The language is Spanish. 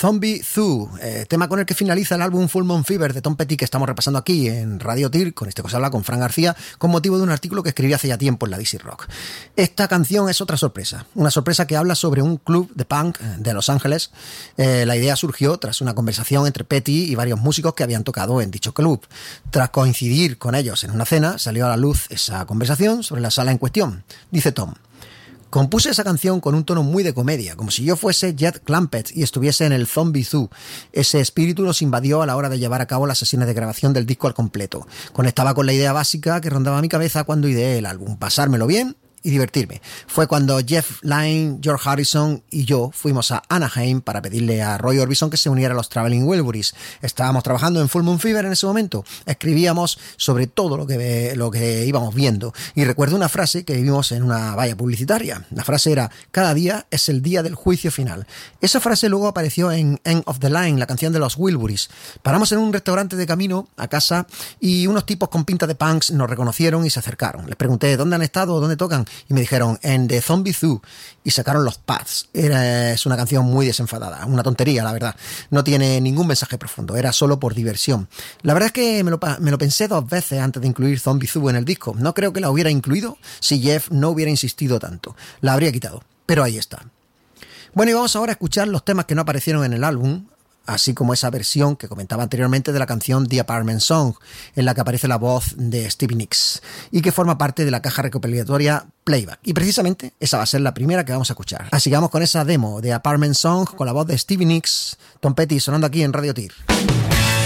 Zombie Zoo, tema con el que finaliza el álbum Full Moon Fever de Tom Petty, que estamos repasando aquí en Radio Tir, con este que os habla, con Fran García, con motivo de un artículo que escribí hace ya tiempo en la DC Rock. Esta canción es otra sorpresa, una sorpresa que habla sobre un club de punk de Los Ángeles. La idea surgió tras una conversación entre Petty y varios músicos que habían tocado en dicho club. Tras coincidir con ellos en una cena, salió a la luz esa conversación sobre la sala en cuestión. Dice Tom: compuse esa canción con un tono muy de comedia, como si yo fuese Jed Clampett y estuviese en el Zombie Zoo. Ese espíritu nos invadió a la hora de llevar a cabo las sesiones de grabación del disco al completo. Conectaba con la idea básica que rondaba mi cabeza cuando ideé el álbum: pasármelo bien y divertirme. Fue cuando Jeff Lynne, George Harrison y yo fuimos a Anaheim para pedirle a Roy Orbison que se uniera a los Traveling Wilburys. Estábamos trabajando en Full Moon Fever en ese momento. Escribíamos sobre todo lo que íbamos viendo. Y recuerdo una frase que vimos en una valla publicitaria. La frase era: cada día es el día del juicio final. Esa frase luego apareció en End of the Line, la canción de los Wilburys. Paramos en un restaurante de camino a casa y unos tipos con pinta de punks nos reconocieron y se acercaron. Les pregunté: ¿dónde han estado? ¿Dónde tocan? Y me dijeron: en The Zombie Zoo. Y sacaron los pads. Es una canción muy desenfadada, una tontería, la verdad. No tiene ningún mensaje profundo, era solo por diversión. La verdad es que me lo pensé 2 veces antes de incluir Zombie Zoo en el disco. No creo que la hubiera incluido si Jeff no hubiera insistido tanto. La habría quitado, pero ahí está. Bueno, y vamos ahora a escuchar los temas que no aparecieron en el álbum, así como esa versión que comentaba anteriormente de la canción The Apartment Song, en la que aparece la voz de Stevie Nicks y que forma parte de la caja recopilatoria Playback. Y precisamente esa va a ser la primera que vamos a escuchar. Así que vamos con esa demo de Apartment Song con la voz de Stevie Nicks, Tom Petty sonando aquí en Radio Tir.